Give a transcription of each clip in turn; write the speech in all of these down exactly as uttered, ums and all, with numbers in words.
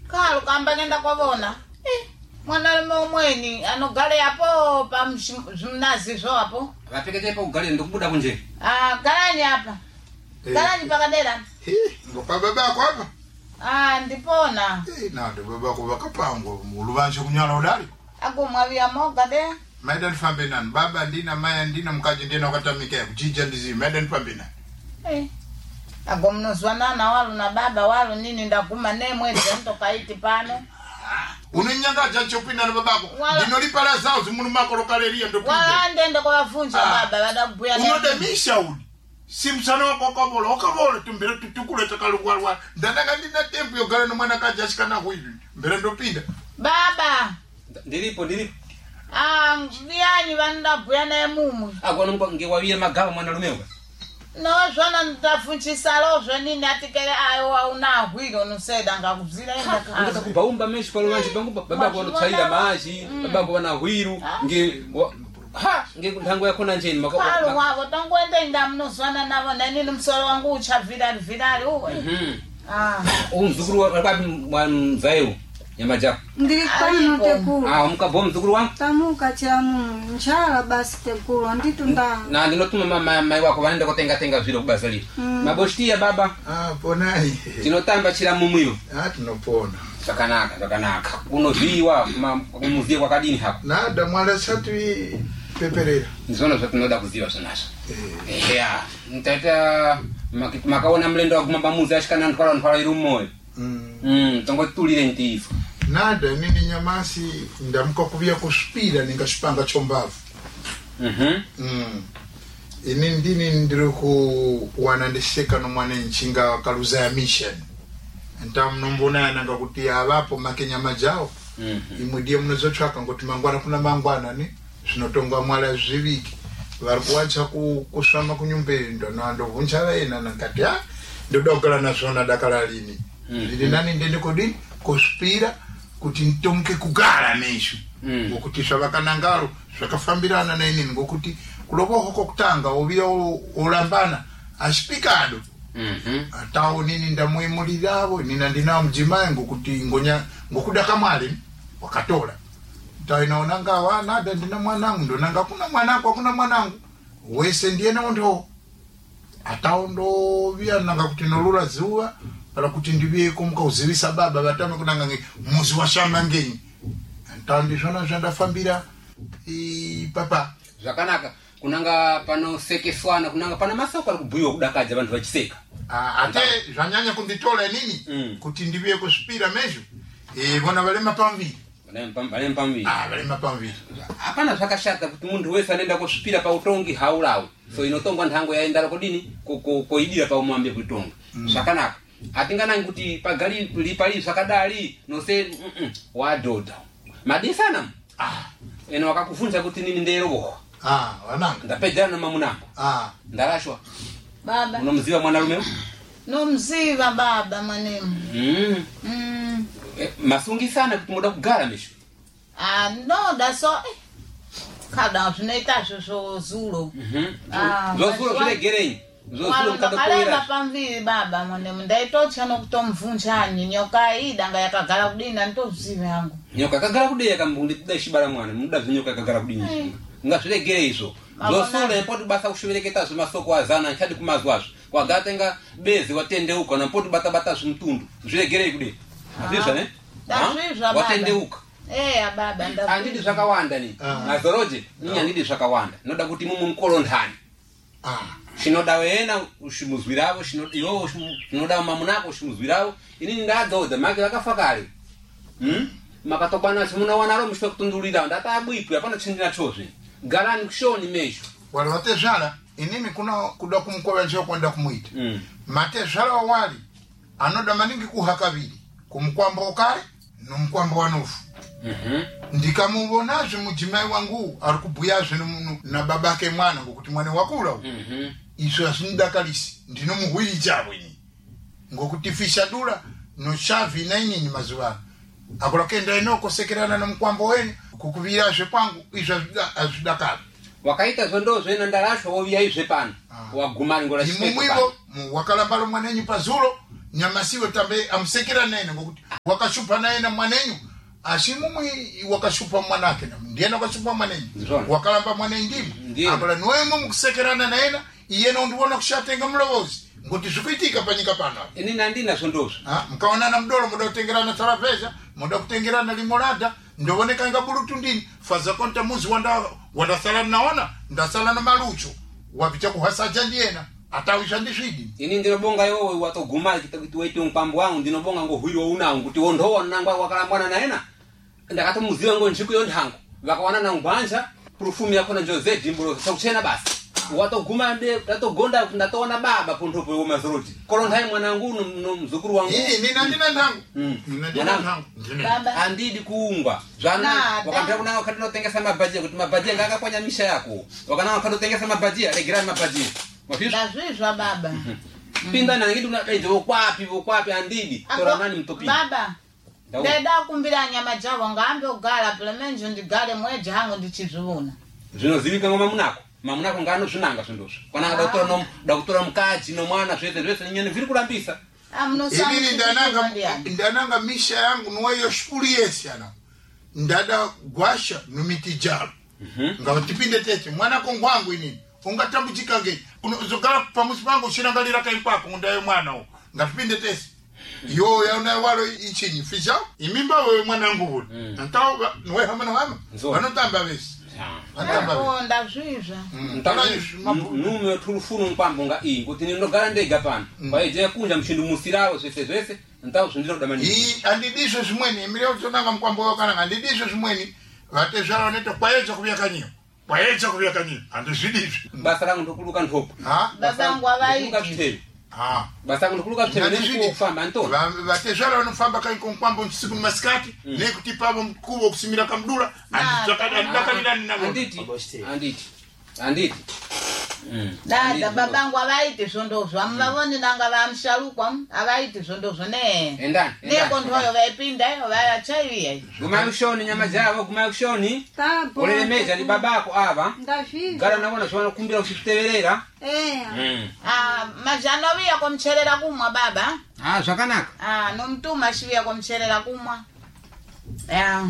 Kalu kamba nenda kwabona. Eh, mwana mweni anogale hapo pa mnazi zo hapo. Apekete pa ugali ndokubuda kunje. Ah, galani hapa. Galani pakadera. Eh, ndo pa baba yako hapa? Ah, ndipona. Eh, na ndo baba yako bakapango mulubanje kunyala udali. Ako mwavia moga de. Maida nifambe nani? Baba ndina maya ndina mkaji ndina ukatamike kujija ndizi. Maida nifambe nani? Eh. Ako mnozwana na walu na baba walu nini ndakuma ne mwezi nto kaiti pano. Uninyanga chanchopina na babako. Dino lipala zao zimunu mako lokaleria ndo pide. Wala ndende kwa wafunja ah. Baba wada kubuya. Unodemisha uli. Simsana wako okabolo. Okabolo tumbele tutukule takalugwalwa. Ndanaga ndina tempu yogale no mwana kaji ashikana huivi. Mbele ndo pide. Baba. Ndilipo ndilipo. Ah, viani wanda buya na mumu. Agwa nungo ngewawia magawa mwana lumewa. No, zwana ntafunchisa lozo nini atikele ayo una hwilo nuseda ngakuzila enda kazi. Ngata kubaumba meshi palo manji bangu baba kwa tsaida maji, baba kwa na hwiru, nge ha, nge ntango yako na njeni mako. Palo wako tangu enda inda mno zwana nabo nini msolo wangu ucha vidali vidali uwe. Mhm. Ah. Umzukuru wa mzayo. Nyama japo. Ndilipani notekuru. Ah, mukabo mzukuru wangu. Tamuka chamu nchala basi tekuru nditu ndanga. Na ndinotuma mama mai wako vanenda kutenga tenga zviro kubasali. Mm. Maboshtia baba. Ah, ponai. Tinotamba chira mumuyo. Ah, tinopona. Sakanaka, sakanaka. Unoziwa kumuzie kwa kadini hapo. Nada mwala satwi peperera. Nzono zote noda kuziwa sonaso. Eh. Yeah. Ntata makaona mlendo wa kumamba muzi ashikana nkola nkola irumoyo. Mm. Mm, tongo tulire ntifu. Nada nini nyamasi ndamko kubia kuspira ningashipanga chombavu. Mhm. Mm. Ini ndini ndiro ku wanandisheka no mwana nchinga kaluza ya mission. Ntam nombona nanga kuti abapo makenya majao. Mhm. Imudie mnozochaka ngoti mangwana kuna mangwana ni zvinotongwa mwala zviviki. Vari kuwacha ku kusama kunyumbe ndo nando vunchara ina nakati ah ndoda kugala nazvona dakala lini. Ndiri mm. nani ndende kodi kuspira kuti ntomke kugara mesho mm. ngokuti zvavakanangaro zvakafambirana na inini ngokuti kuloboko kokutanga obira olambana ashipikado mhm atawo nini ndamwemuliravo nina ndina mjimai ngokuti ngonya ngokuda kamwali wakatola tainaona ngawa nada ndina mwanangu ndo nanga kuna mwanako kuna mwanangu wese ndiye ndo atawo ndo via nanga kuti nolora zuwa para kuti ndiviye kumuka uzivisa baba vatame kunanga nge muzi washama ngeni ntandi zvona zvandafambira i papa zvakanaka kunanga pano sekeswana kunanga pana masoko kubhuyiwa kudakadza vantu vachiseka ah ate zvanyanya kunditola nini mm. kuti ndiviye kusvipira mezvo eh vona valema pamviri valema pamviri ah valema pamviri hapana zvakashata kuti munhu wese anoenda kusvipira pautongi haulawe so inotongwa ntango yaenda kodini koidira paumwambe kutonga zvakanaka mm. atinganangi kuti pagali lipali zvakadali nose mm -mm, wadhodha madisana ah eno wakakuvunza kuti nini nderoho ah wananga ndapedzana mamunangu ah ndarashwa baba unomziva mwana rume nomziva baba mwanemu mm mm eh, masungi sana kuti muda kugara mesho ah no that's all kada tunaita so zulo mhm ah zo zulo kile gerenyi zosulo mkadokora pamviri baba mwanemu ndaitocha nokutomvunjani nyoka idanga yakagara kudina ntozive yangu nyoka kagara kudina kambundi tidashibara mwana muda zinyoka kagara kudina hey. Ngasviregere izo zosule poti basa kushivereketa zvimasoko azana chadi kumazwazvo kwagatenga bezi watendeuka na poti bata bata zvimtundu zviregere kude azvizva ne watendeuka eh baba ndabu andidi zvakawanda ni nazoroje ninya ndidi zvakawanda noda kuti mumu mkolondani ah shinoda wena ushimuzwiravo shinoda iwo shinoda mamunako ushimuzwiravo ini ndadhodha make vakafakare hm makatobana chimuna wanaro mushwe kutundulira ndatabwipu yapana chindina chozve galani kushoni mesho wale watezhala inini kuna kuda kumkola njoo kwenda kumuita mm. matezhala wali anoda maningi kuhakabili kumkwamba okale nomkwamba wanofu mhm mm ndikamubona mujimai wangu arikubuyaje na babake mwana ngokuti mwana wakula mhm mm iso asindakalisi ndino muhwili jabo ini ngokuti fisha dula no chavi na inini mazuwa akulakenda inoko sekerana na mkwambo wenu kukuviraje kwangu izo azidakala wakaita zondo zwe ndarasho wovia izwe pana ah. wagumani ngola shike mumwibo wakalambalo mwanenyu pazulo nyamasiwe tambe amsekera nene ngokuti wakashupa naye na mwanenyu ashimumwe wakashupa mwanake na ndiye nakashupa mwanenyu wakalamba mwanenyu ndimu abala noye mu kusekerana naye iyena ndibona kushatenga mlobozi ngoti zikuitika panyika pana ini nandina sondoso ah mkaona na mdolo muda kutengerana tarapeza muda kutengerana limorada ndoboneka ngabulutu ndini faza konta muzi wanda wanda sala naona ndasala na malucho wapicha kuhasaja ndiena atawisha ndishidi ini ndinobonga yowe watoguma kitawiti mpambo wangu ndinobonga ngo huyo una nguti wondowa nangwa wakalambwana naena ndakati muziwa ngo nchiku yondhango vakawana na ngwanja prufumi yakona Jose Dimbulo sauchena basi watoguma nde tatogonda ndatoona baba pontopo yo mazoroti kolonthai mwanangu no mzukuru wangu eh nina ndina ndangu nina ndina ndangu baba andidi kuungwa zana wakambia kuna wakati notengesa mabajia kuti mabajia ngaka kwanya misha yako wakana wakati notengesa mabajia regira mabajia ndazwizwa baba pinda na ngidi unadaije okwapi okwapi andidi tora nani mtopi baba ndeda kumbira nyama jawo ngambe ogala plemenjo ndigale mweje hango ndichizuna zvino zivika ngoma munako mamunako ngano zvinanga zvindozvo kana doktora no doktora mukadzi no mwana zvese zvese nyene viri kurambisa amnosa ini ndananga ndananga misha yangu noyo shukuri yesi ana ndada gwasha numiti jalo ngao tipinde tete mwana kongwangu ini ungatambuchika nge unozogala pamusi pangu shinangalira kai kwako ndaye mwana o ngatipinde tete yo yaona walo ichinyi fisha imimba wewe mwanangu uli ntao nowe hamana hama vanotamba vesi oh ndazwizwa nume tulufunu mpambo nga iyi kuti ndinogara ndega pano kwaije kunja mshindu musirawo zvese zvese ntao zvindiro damani iyi andidisho zvimweni imire utonanga mkwambo wakana andidisho zvimweni vatezvara neto kwaedza kuvyakanyio kwaedza kuvyakanyio andizvidizvi basa rangu ndokuluka ntopo ha baba ngwavaiti ah basa ndokuluka tshebe nekufamba nto vatezvara vanofamba kai konkwambo nsiku maskati nekuti pavo mkuvo kusimira kamdula andidakalirani navo anditi anditi anditi dada babangu avaiti zvondozvo amuvavoni nanga vamsharukwa avaiti zvondozvo ne endani neko ntoyo vaipinda iyo vayachaiya gumakushoni nyama javo gumakushoni olele meja ni babako ava gara nabona zvona kumbira kuchiteverera eh ah majanoviya komcherera kumwa baba ah zvakanaka ah nomtuma shiviya komcherera kumwa ya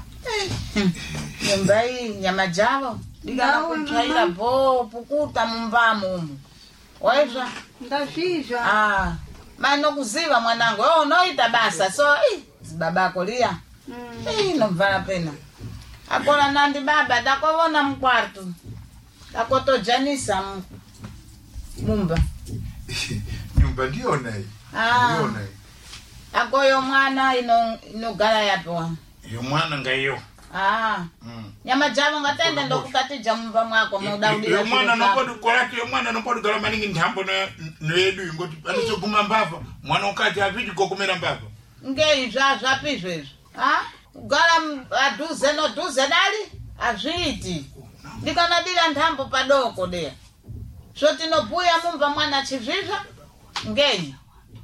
nyumbai nyama javo ndikana kutsvaira bo pukuta mumbamo umu waizva ndazvizva ah mano kuziva mwanangu oh noita basa so eh babako liya eh nomvara pena akora nandi baba dakovona mkwarto dakotojanisa mumba nyumba ndiona hii ah ndiona hii akoyo mwana ino inogara yapo yo mwana ngayo ah mm. nyama javo ngatenda ndokukatija mumba mwako mudaudira yo mwana nopodi kolati yo mwana nopodi gala maningi ntambo no noedu ngoti anizoguma mbava mwana ukati avidi kokumera mbava ngei zva zvapizvo izvo ah kugara aduze no duze dali azviti ndikanadira ntambo padoko deya zvoti nobhuya mumba mwana chizvizva ngei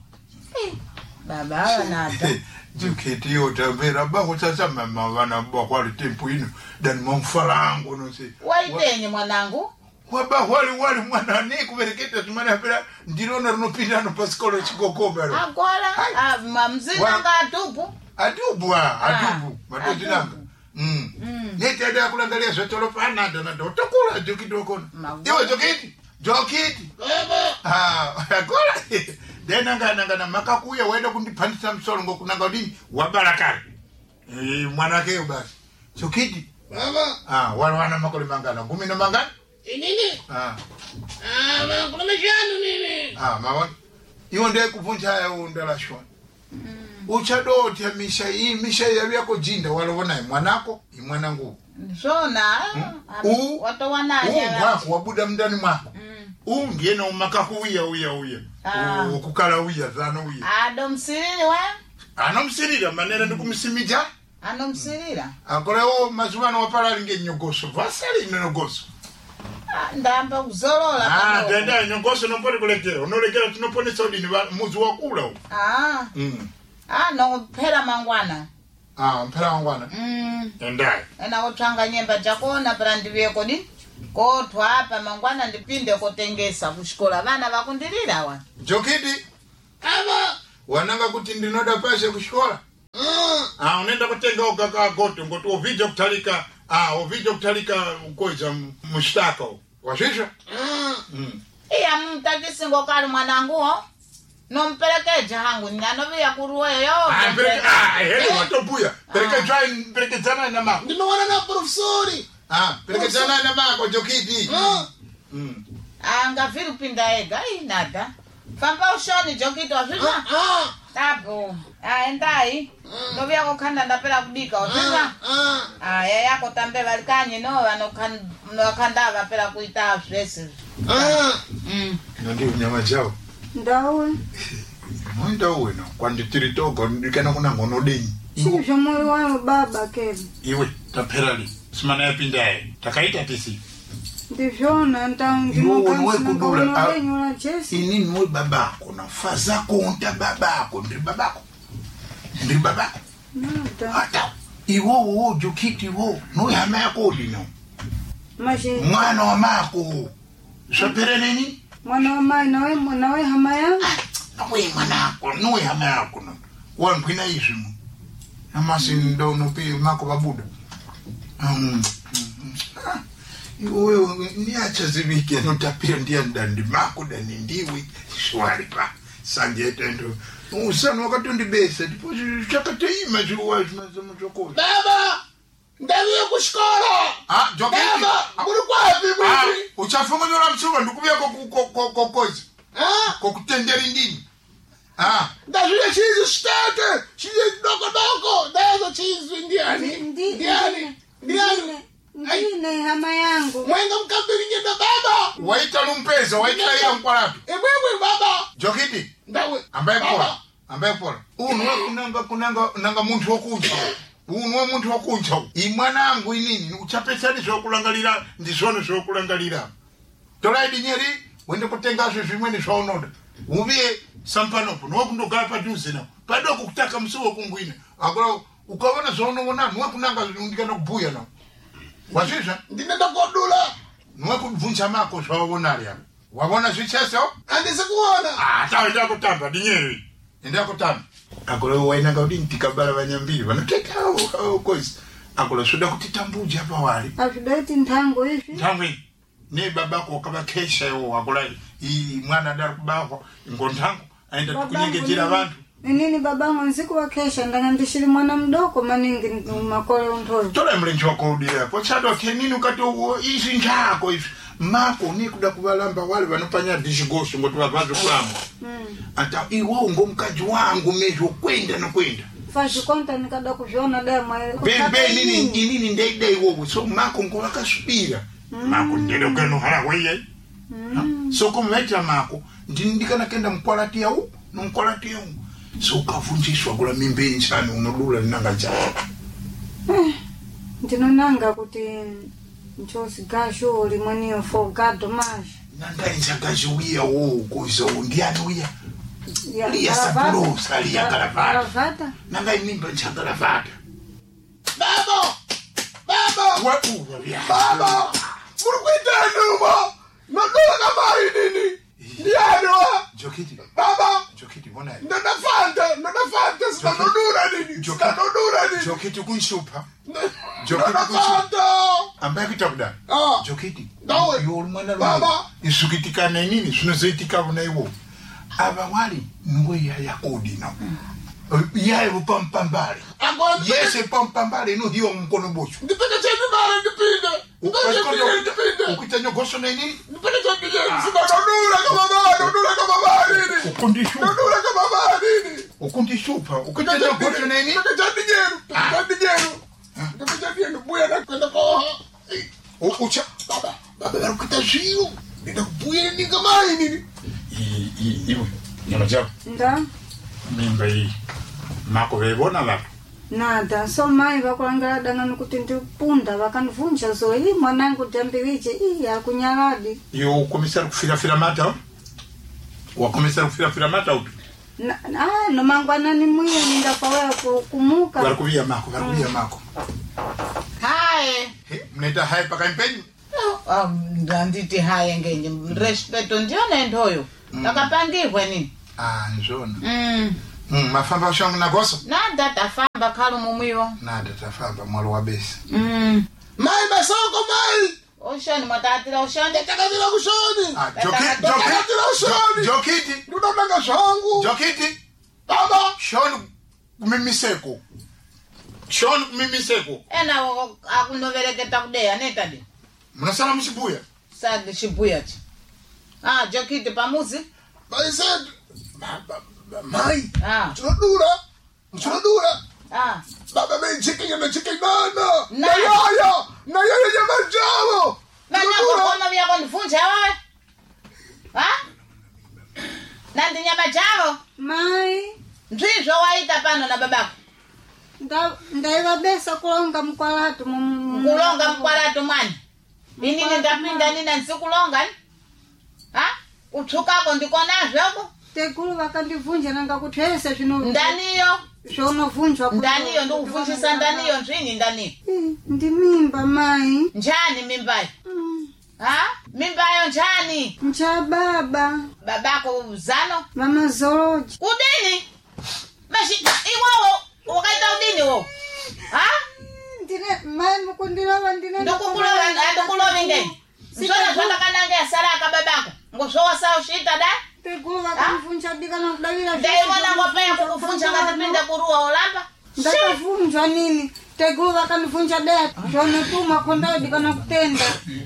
baba vanada Juketi yo tambera ba kutsatsa mama vana ba kwali tempo ino dan momfalango no se waitenye mwanangu waba wali wali mwana ne kubereketa tumana pera ndinona runopinda no paskolo chikokoba ro agora ah mamzina nga atubu atubu atubu matodinanga mm nete ada kulangalia zotolo pana na ndotokula jukidoko iwe joketi joketi ah agora dena ngana ngana makakuya waenda kundipandisa msoro ngokunanga dini wabarakari eh mwanake basi chokidi baba ah wana wana makole mangana gumi na mangana inini ah ah kuna mjano nini ah mawan iyo ndiye kuvunja ya undala shwa uchado tia misha hii misha yako jinda walona mwanako mwanangu zona u watu wananya mwako wabuda mndani mwako u ngena umakakuya uya uya ukukala uya zana uya adomsirira wa anomsirira manera ndikumsimija anomsirira akore o mazwana wapala linge nyogoso vasali nyogoso ndamba kuzolola ah dada nyogoso nomponi kulekera unolekera tunopone saudi ni muzi wakula u ah mm ah no phela mangwana ah phela mangwana mm ndai ena kutsanga nyemba jakona brandiwe kodi kothwa apa mangwana ndipinde kotengesa kushikola vana vakundirira wa jokidi ava wananga kuti ndinoda pashe kushikola ah unaenda kutenga ukaka goto ngoto ovija kutalika ah ovija kutalika ukoja mshtaka washisha mm iya mtakisingo kali mwanangu no mpelekeje hangu nyanovia kuruwe yo ah mpeleke ah hele watobuya peleke join peleke jana na mako ndinowana na professori ah peleke jana na mako Jokiti mm anga firu pinda ega inada famba ushoni Jokiti wafika ah tapo ah endai ndo vya kokanda ndapela kubika wafika ah ya yako tambe valikanye no anokan nokanda vapela kuita stress ah mm ndio nyama jao Ndawe. Ndawe no kwandi tiritogo ndikana kuna ngono denyi Sivyo moyo wangu baba kebe. iwe taperali simana yapindaye takaita tisi Ndivyo na ntangi Iwo mkansi unwe na kudula, kono ah. wenyu na chesi. ini niwe babako na faza konta babako ndi babako ndi babako Nada. hata iwo wo Jokiti wo no yama yako dino Mashi. mwana wa mako sapere nini Mwana wa mai nawe nawe hama yangu. nawe mwanako no yama yako no wankwina ishimu amasi ndo no pi mako babuda um wewe niacha zibike no tapia ndia ndandi mako dani ndiwi shwari pa sangete ndo usana wakati ndibesa ndipo chakateima juwa zimazo mjoko baba ndawiye kushikola ah Jokiti baba muri kwapi ah muri uchafunga nyola mchuka ndikubia ko ko kozi ah ko kutendera indini ah ndawiye chizi state chizi doko doko ndazo chizi ndiani Ndi- ndiani ndiani Ndine hama yangu. mwenga mkambiri ngenda baba waita lumpeza waita ila mkwalapi ebwewe baba Jokiti ndawe ambaye baba. pola ambaye pola unwe kunanga kunanga nanga muntu wokunja unwe muntu wokunja imwanangu inini uchapesani zokulangalira ndizone zokulangalira tolaidi nyeri wende kutengazo zvimweni zvaonoda uviye sampanopo nokundogara padhuze na padoko kutaka musuwo kungwina akola ukaona zvaunowona nwe kunanga ndikana kubhuya na wazvizva ndinenda kodula nwe kubvunza mako zvaonari apa wabona zvicheso andisi kuona ah tawe ndakutamba dinyeri ndakutamba akola wainanga kuti ndikabara vanyambiri vanotekawo kozi akola soda kuti tambuja pawali Afidati ntango hivi. ntangwe ne babako wakavakesha iwo akola i mwana dari kubahwa ngontango aenda tukunyengejera vantu Nini babangu nsiku wa kesha ndanga ndishiri mwana mdoko maningi makole untoyo. tola mlenji wako udira po chado kenini ukati uwo izi njako izi mako ni kuda kubalamba wale vanopanya dishigoshi ngoti vavazo kulamba Mm. ata iwo ngomkaji wangu mezo kwenda na kwenda Fashi konta nikada kuviona dema. bebe nini inini ndeide iwo so mako ngola kasupira mako ndele ukano hara weye so kumeta mako ndindikana kenda mkwalatia u no mkwalatia u so kavunjishwa kula mimbe nchani unodula nanga chako Ndinonanga kuti nchosi gasho limwenio for God mash. nanga nchakajuia wo kuzo ndiani uya Ya Lia karavata. saburo, salia karavata. Karavata. nanga imimba nchakaravata baba baba wa uwa vya baba muri kwitana umo nodula kama nini ndiani wa Jokiti baba Jokiti bona ndona fanta ndona fanta sitanodura nini sitanodura nini Jokiti kunshupa ndona Jokiti kunshupa fanta ambaye kutakuda ah Jokiti Nawe. yo mwana Baba. lo isukitikana nini sinozoitika bona iwo aba wali ngwe ya yakodi na yaye upampambali akwandi yese pampambali no hiyo mkono bochu ndipende cheni mara ndipinde ndipende cheni ndipinde ukitanya goso na nini ndipende cheni sitanodura kama baba nodura kama baba nini ukundishupa nodura kama baba nini ukundishupa ukitanya goso na nini ndipende cheni jeru ndipende jeru ndipende cheni jeru buya na kwenda koha ucha baba baba barukita ziyo nenda kubuya ni kama nini iwe nyama jabu Nda. mimba hii mako vevona vapo Nada. So mai vakulangala danga nukuti ndipunda vakanivunja so hii mwanangu tambiwiche hii ya kunyaradi. yo komisari kufirafira mata wakomisari kufirafira mata upi Na ah no mangwana ni mwiye ninda kwa wewe kumuka. varikuviya mako varikuviya mako haye He, mnaita hai paka mpenyu ndanditi haye ngenye respeto ndiyo nendoyo takapangirwe nini ah nzona mm Mm, mafamba shongo na goso. Nada tafamba kalu mumwiwo. Nada tafamba mwalo wa besi. Mm. Mai basoko mai. Oshoni mwatatira oshoni. Takatira kushoni. Ah, jokiti, Takatira jokiti, kushoni. jokiti, Ndudonanga shangu. jokiti. Baba. Shoni kumimiseko. Shoni kumimiseko. Ena akunovereketa kudeya netadi. Mnasala msibuya. Sadi shibuya chi. Ah, jokiti pamuzi. Mai said. Mai. Ah. Mchunadura. Mchunadura. Ah. Baba mai chicken na chicken nana. Na. Na yaya. Na yaya ya majalo. Nani akukoma vya kunifunja wewe? Ha? Nandi nyama chao? Mai, Ndizvo waita pano na babako. nda ndaiva besa kulonga mkwalatu mu Kulonga mkwalatu mwani. Inini ndapinda nina nsikulonga ni? Ha? Utsukako ndiko nazvo huko? tekulu vakandivunja nanga kuthesa zvino Ndaniyo. zvonovunjwa Ndaniyo ndikuvunjisa ndaniyo nzvini ndaniyo. ndi mimba mai. Njani mimbayo? Mm. Ha? Mimbayo njani? Ncha baba Babako uzano? mama Zoroji. Udini? Mashi iwowo ukaita udini wo? Ha? Ndine mai mukundilova ndine Ndokukulova ndokulova ngeni. Msona zvanda kanange saraka babako. Ngoshowa sawo shita da? tekulu vakandivunja dikana kudavira Ndaiona ngopenya kukufunja ngatipinde kuruwa olamba. ndakavunjwa nini tekulu vakandivunja deya zvonotuma kondayo dikana kutenda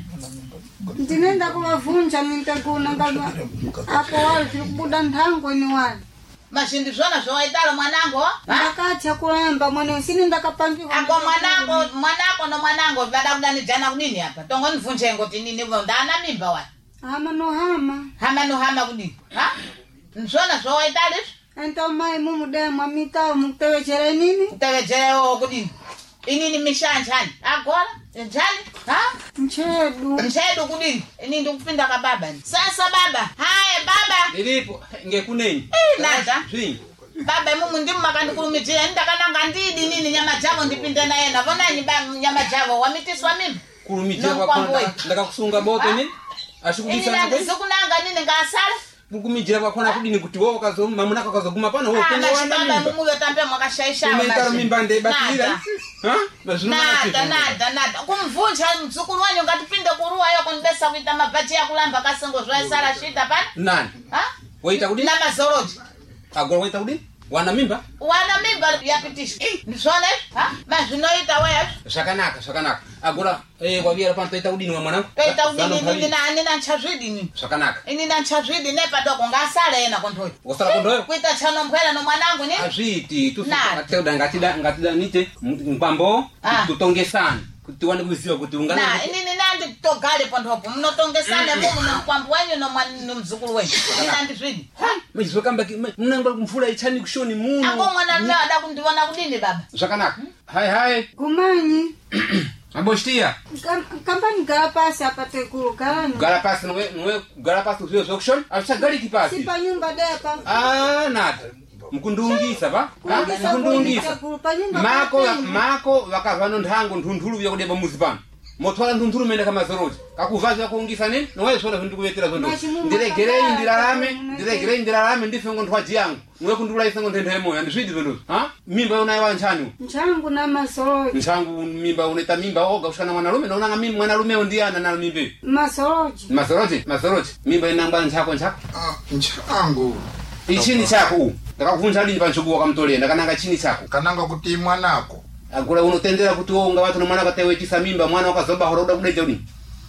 ndinenda kuvavunja nitekulu nangaba apo wali tiri kubuda nthangweni wali Mashindi zvona zvowaitalo mwanango? Ha? ndakatya kulemba mwene usini ndakapangiwa Ako mwanango mwanako no mwanango vada kudanijana kudini hapa. Tongoni vunje ngoti nini vo ndana mimba wani. hama nohama Hama no hama kudini. Ha? Zvona zvowaitalo? enta mai mumudemwa mitawo mukutewechere nini Tevejeo kudini. Inini mishanjani. Agora? Njani? Ha? mchedu Mchedu kudini. Ini ndikupinda ka baba ni. Sasa baba. Hai baba. Nilipo ngekuneni. Nada. Zwini. Baba mumu ndimu makandikulumitira ndakananga ndidi nini nyama javo ndipinde naye navonani ba nyama javo wamitiswa mimi. Kulumitira No, kwa kwambwe. ndaka kusunga bote Ha? nini? Ini Ashikubisa nandi ngwe. sikunanga nini ngasala. Kumijira kwa kona kudini kuti wewe kazo mamunaka kazo kuma pana wewe Ah, kuna mashi wana baba mimba. mumu yotambe mwakashaisha Umeitaro mimba nde batira. Nada. Ha? Mazuna Nada nada nada. Kumvunja mzukulu wanyu ngatipinde kuruwa yo kundesa kuita mabati ya kulamba kasengo zvaisala shida pana. Nani? Ha? Waita kudini? Na mazoroji. Agora waita kudini? Wana mimba? Wana mimba yapitisha. Ndisone? Ha? Mazvinoita wewe. Zvakanaka, zvakanaka. Agora eh waviera pano toita kudini wa mwanangu? Toita Zano udini pali. nini na nina nchazvidi nini. Zvakanaka. Ini na nchazvidi nepadoko ngasala yena kontoyo. Wasala kondoyo? Kuita chano mphela no mwanangu ni? Azviti tu Nada. ngatida ngatida ngatida nite mkwambo Ah. tutongesana kuti wane kuziva kuti Na ungana ini nandi togale pontopo munotongesana mungu nomkwambo wenyu nomzukulu wenyu. Ina ndizvidi. mechizokamba munanga kumfula ichani kushoni muno. Ako mwana leo ada kundiona kudini baba. Zvakanaka. Hai hai. gumanyi Aboshtia. kambani gara pasi apa tekulu garani Gara pasi nowe nowe gara pasi kuziva zokushoni. Achagaliki pasi. sipa nyumba depa Ah nada. Mkundungisa ba? Ah, mkundungisa. tekulu panyumba Mako pateni. mako vakavano nthango ndhundhulu vyakudeba muzi pano. Motwala ndhundhulu mende kama zoroji. Kakuvaza kuungisa nini? Nowe zvola zvindikuvetera zvondo. Machimumu Ndiregerei akadaro, ndirarame, akadaro, ndiregerei ndirarame ndife ngo ntwaji yangu. Nowe kundula isengo ndende moyo. Andizvidi zvondo. Ha? Mimba yonayo wanchani. nchangu na masoroji Nchangu mimba unaita mimba oga ushana mwanarume naona mimba mwanarume ndiana na mimbe. masoroji Mazoroji, mazoroji. Mimba inangwa nchako nchako. Ah, nchangu. Ichini chako. Ndakakuvunja lini panchukuwa kamtolera ndakananga chini chako. Kananga kuti mwanako. Agora unotendera kuti wewe unga watu na mwana katewetisa mimba mwana wakazoba horoda kudeja uli.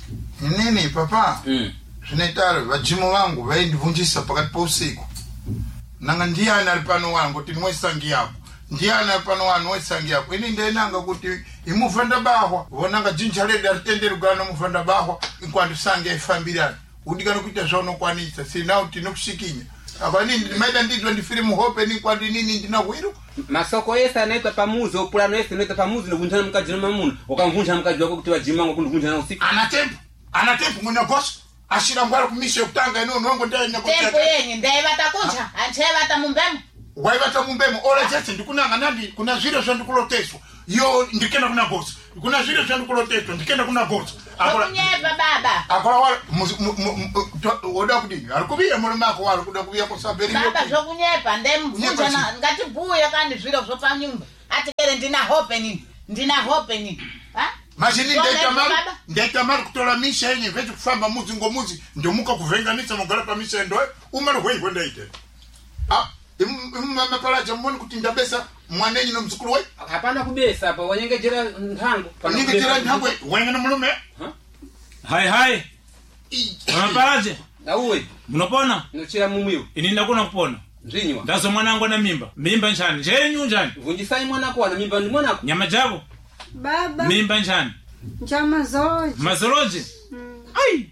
Nini papa? Mm. Zvinoitaro vajimu vangu vaindivunjisa pakati pousiku. Nanga ndiani ari pano wangu kuti nimwesangi yako. Ndiani ari pano wangu nimwesangi yako. Ini ndainanga kuti imufanda bahwa. Vonanga jinja redi aritenderugana mufanda bahwa. Inkwandisangi yaifambirana. Udikana kuita zvaunokwanisa. Sina kuti nokushikinya. Abani maida ndizwa ndifiri muhope ni kwandi nini ndina hwiru. Masoko yese anaitwa pamuzi opulano yese anaitwa pamuzi nokuvunjana mkaji na mamuna. Ukamvunja mkaji wako kuti wajima wangu kundivunjana usiku. Anatempo. Anatempo mwenye gosu. Ashira ngwara kumisha kutanga ino nongo ndaya nyakuteka. Tempo yenyu ndaiva kunja. Ancheva tamumbemo. Waivata mumbemo. Ola chese ndikunanga nandi kuna zviro zvandikuloteso. yo ndikenda kuna gosi kuna zile zanu kuloteto ndikenda kuna gosi akola kunyepa baba akola wala oda kudi alikubiya mulema ko wala kuda kubiya ko saberi baba zokunyepa ndemvunja na ngati buya kandi zviro zvopa nyumba ati kere ndina hope nini ndina hope nini ha machini ndeta mali ndeta mali kutola misha yenye vetu kufamba muzi ngomuzi ndio muka kuvenganisa mogala pa misha ndo umali hoi kwenda ite ah imama pala jamboni kutinda besa mwanenyi no mzukuru we hapana kubesa hapa wanyengejera ntango wanyengejera ntango wengana mulume hai hai unaparaje na uwe munopona nochira mumuyo ini ndakuna kupona nzinywa ndazo mwanangu na mimba mimba njani jenyu njani vunjisai mwanako ana mimba ndi mwanako nyama jabo baba mimba njani njama zoje mazoroje mm.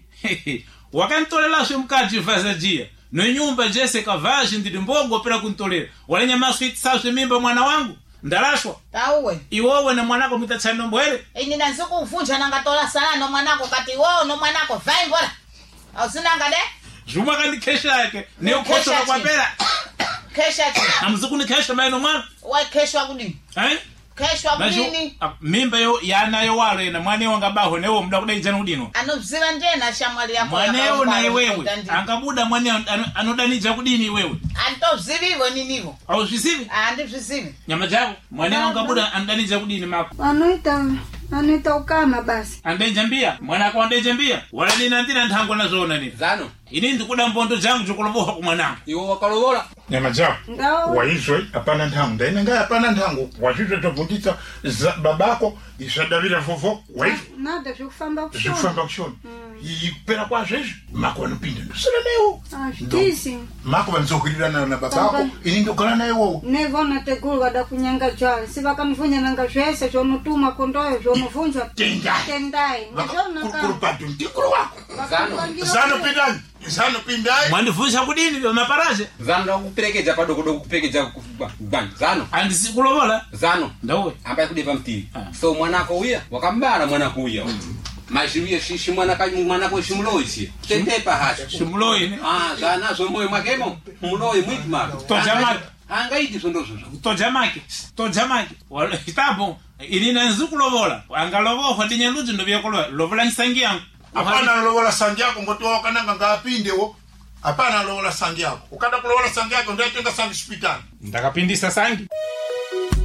ai wakantolela sho mkati vazajia no nyumba jese kavaji ndi mbongo pera kuntolera wala nyama sweet sauce mimba mwana wangu ndalashwa tauwe iwowe na mwanako mitatsano mbwele ini nanzuku uvunja nangatola sana no mwanako kati wo no mwanako vai mbora au sinanga de juma kandi kesha yake ne ukosha kwa pera kesha ti amzuku ni kesha maino mwana wa kesha kudini eh kesha kudini mimba yo yana yo wale na mwane wanga baho newo mda kudai jana kudino anobziva ndena shamwali yako mwaneo na wewe angabuda mwane anodanija kudini wewe antobzivivo ninivo au zvisivi andi zvisivi nyama jabo mwane angabuda andanija kudini mako anoita anoita ukama basi andejambia mwana kwa andejambia wala nina ndina ntango na zona ni zano ini ndikuda mbondo jangu chokoloboha ku mwanangu iwo wakalobola nyama jabo waizwe hapana ntango ndaina ngaya hapana ntango wazito tavundisa babako isadavira fofo waizwe nada vikufamba kushona vikufamba kushona ikupera kwa zvezvi mako vanopinda ndosana newo azvitisi mako vanizokwirira na babako ini ndogara newo nevona teguru vada kunyanga jwale si vakamuvunja nanga zvese zvonotuma kondoyo zvonovunjwa tendai tendai kurupatu ndikuru wako zano zano pindani zano pindai mwandivunja kudini maparaje zano ndakuperekedza padoko kupekedza kubani zano andisikulobola zano ndawe ambaye kudepa mtiri so mwanako uya wakambara mwanako uya majiruye shishi mwanaka mwanako shimuloishi tetepa hasha shimuloyi ne ah zana zo moyo makemo muloyi mwitma to jamaki angaiti sondozo to jamaki to jamaki wala hitabo ili nanzukulobola angalobo ndinya luzi ndo byakolola lobola nsangi yangu hapana lobola sangi yako ngoti wakananga ngapindewo hapana lobola sangi yako ukada kulobola sangi yako ndio tenga sangi hospitali ndakapindisa sangi